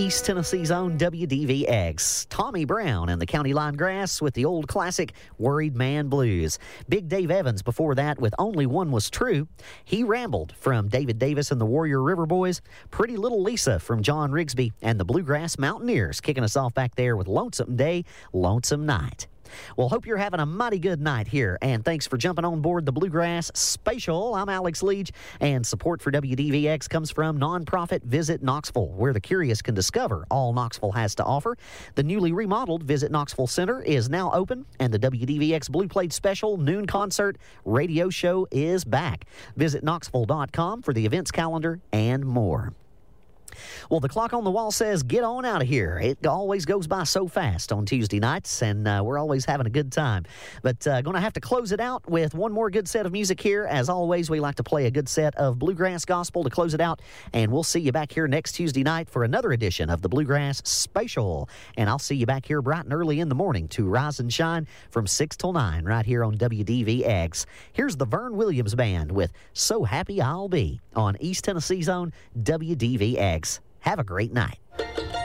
East Tennessee's own WDVX. Tommy Brown and the County Line Grass with the old classic Worried Man Blues. Big Dave Evans before that with Only One Was True. He Rambled from David Davis and the Warrior River Boys. Pretty Little Lisa from John Rigsby and the Bluegrass Mountaineers kicking us off back there with Lonesome Day, Lonesome Night. Well, hope you're having a mighty good night here, and thanks for jumping on board the Bluegrass Spatial. I'm Alex Leach, and support for WDVX comes from nonprofit Visit Knoxville, where the curious can discover all Knoxville has to offer. The newly remodeled Visit Knoxville Center is now open, and the WDVX Blue Plate Special Noon Concert radio show is back. Visit Knoxville.com for the events calendar and more. Well, the clock on the wall says get on out of here. It always goes by so fast on Tuesday nights, and we're always having a good time. But going to have to close it out with one more good set of music here. As always, we like to play a good set of Bluegrass Gospel to close it out, and we'll see you back here next Tuesday night for another edition of the Bluegrass Spatial. And I'll see you back here bright and early in the morning to Rise and Shine from 6 till 9 right here on WDVX. Here's the Vern Williams Band with So Happy I'll Be on East Tennessee's own WDVX. Have a great night.